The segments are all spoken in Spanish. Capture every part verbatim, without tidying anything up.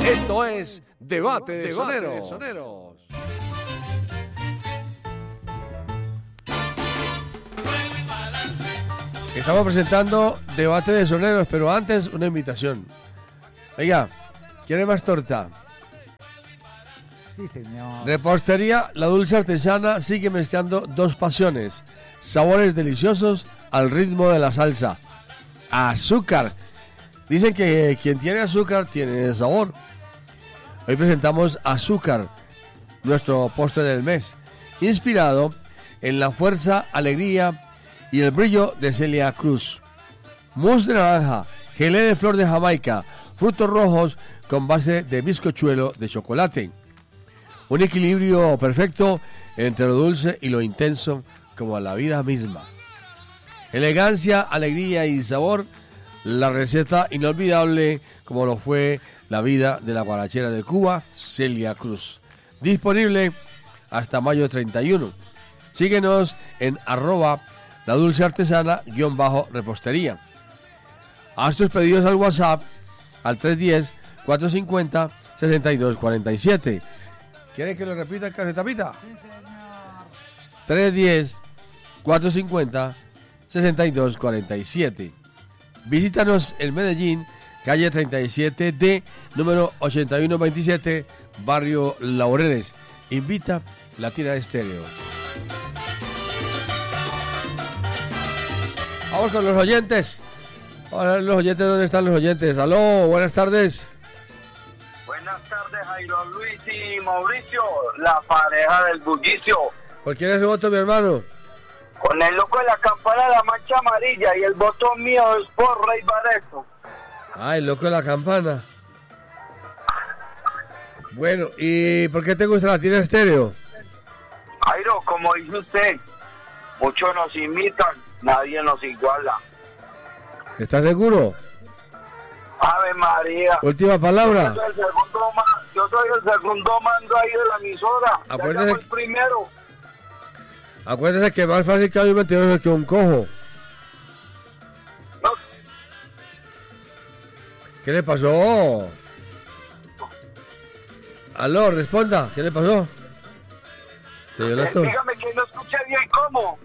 Esto es Debate de Soneros. Soneros. Estamos presentando Debate de Soneros, pero antes una invitación. Oiga, ¿quiere más torta? Sí, señor. Repostería La Dulce Artesana sigue mezclando dos pasiones, sabores deliciosos al ritmo de la salsa. Azúcar. Dicen que quien tiene azúcar tiene sabor. Hoy presentamos Azúcar, nuestro postre del mes, inspirado en la fuerza, alegría y el brillo de Celia Cruz. Mousse de naranja, gelé de flor de Jamaica, frutos rojos con base de bizcochuelo de chocolate. Un equilibrio perfecto entre lo dulce y lo intenso, como la vida misma. Elegancia, alegría y sabor, la receta inolvidable como lo fue la vida de la guarachera de Cuba, Celia Cruz. Disponible hasta mayo treinta y uno. Síguenos en arroba la dulce artesana guión bajo repostería. Haz tus pedidos al WhatsApp al tres uno cero, cuatro cinco cero, seis dos cuatro siete. ¿Quieren que lo repita, Casetapita? Sí, señor. tres uno cero, cuatro cinco cero, seis dos cuatro siete. Visítanos en Medellín, calle treinta y siete D, número ochenta y uno veintisiete, barrio Laureles. Invita Latina Estéreo. Vamos con los oyentes. Ahora los oyentes, ¿dónde están los oyentes? Aló, buenas tardes. Buenas tardes, Jairo Luis y Mauricio, la pareja del bullicio. ¿Por quién es su voto, mi hermano? Con el loco de la campana de la mancha amarilla y el voto mío es por Rey Bareto. Ah, el loco de la campana. Bueno, ¿y por qué te gusta Latina Estéreo? Jairo, como dice usted, muchos nos imitan, nadie nos iguala. ¿Estás seguro? Ave María. Última palabra. Yo soy el segundo, ma- yo soy el segundo mando ahí de la emisora. Ya Acuérdese- llamo el primero. Acuérdese que más fácil que un mentiroso que un cojo. No, ¿Qué le pasó? Aló, responda. ¿Qué le pasó? ¿Se dio la eh, tos? dígame que no escuché bien cómo.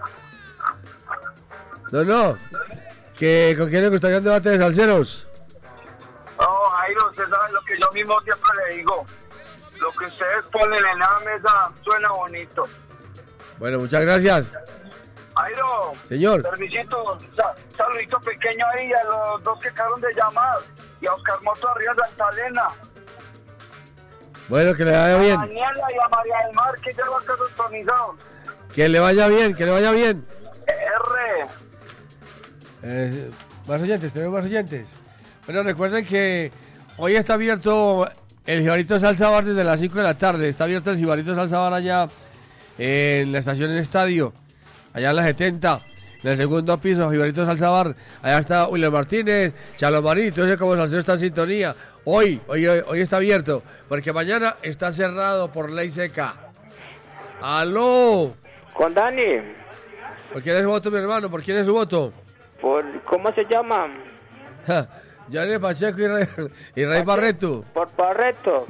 No, no. ¿Que, ¿Con quién le gustaría un debate de salseros? No, Jairo, usted sabe lo que yo mismo siempre le digo. Lo que ustedes ponen en la mesa suena bonito. Bueno, muchas gracias. Jairo, Señor. permisito, sa- saludito pequeño ahí a los dos que acabaron de llamar. Y a Oscar Moto arriba de Santa Elena. Bueno, que le vaya A bien. Daniela y a María del Mar, que ya lo han sintonizado. Que le vaya bien, que le vaya bien. R. Eh, más oyentes, tenemos más oyentes. Bueno, recuerden que hoy está abierto el Jibarito Salsa Bar desde las cinco de la tarde. Está abierto el Jibarito Salsa Bar allá en la estación en Estadio, allá en la setenta, en el segundo piso, Jibarito Salsa Bar. Allá está William Martínez, Chalo Marito, ese como salsero está en sintonía. Hoy, hoy, hoy, hoy está abierto, porque mañana está cerrado por ley seca. ¡Aló! Con Dani, ¿Por quién es su voto, mi hermano? ¿Por quién es su voto? por ¿cómo se llama? Gianni Pacheco y Rey, y Rey Barreto. Por Barreto.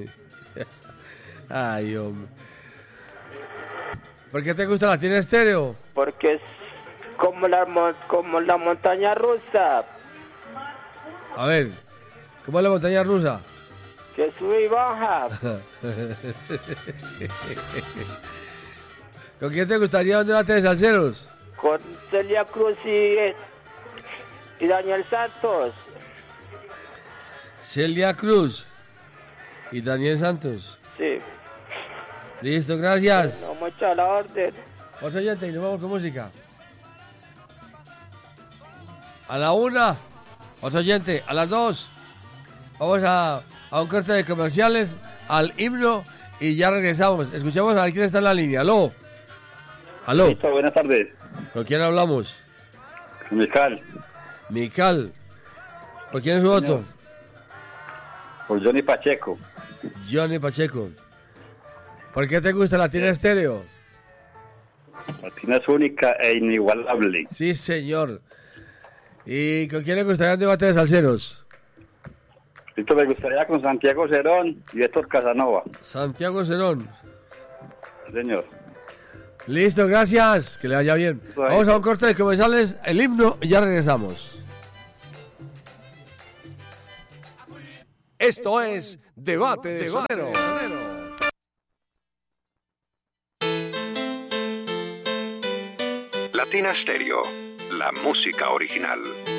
Ay, hombre. ¿Por qué te gusta Latina Estéreo? Porque es como la mon- como la montaña rusa, A ver, ¿cómo es la montaña rusa? que sube y baja. ¿Con quién te gustaría un debate de salseros? Con Celia Cruz y, y Daniel Santos. Celia Cruz y Daniel Santos. Sí. Listo, gracias. No, mucha la orden. Otro oyente y nos vamos con música. A la una, otro oyente, a las dos. Vamos a, a un corte de comerciales, al himno y ya regresamos. Escuchemos a ver quién está en la línea. Aló. Aló. Listo, buenas tardes. ¿Con quién hablamos? Mical, Mical. ¿Por quién es su voto? por Johnny Pacheco. Johnny Pacheco. ¿Por qué te gusta Latina Estéreo? Latina es única e inigualable. Sí, señor. ¿Y con quién le gustaría un debate de salseros? Esto me gustaría con Santiago Cerón y Héctor Casanova. Santiago Cerón. Señor. Listo, gracias. Que le vaya bien. Bueno. Vamos a un corte de comerciales, el himno y ya regresamos. Esto es Debate de Sonero. Latina Stereo, la música original.